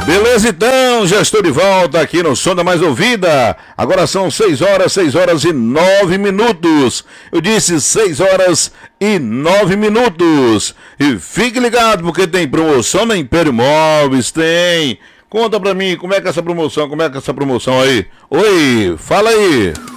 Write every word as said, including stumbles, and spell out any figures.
Beleza, então, já estou de volta aqui no Som da Mais Ouvida. Agora são seis horas, seis horas e nove minutos. Eu disse seis horas e nove minutos. E fique ligado, porque tem promoção na Império Móveis, tem. Conta pra mim, como é que é essa promoção, como é que é essa promoção aí? Oi, fala aí.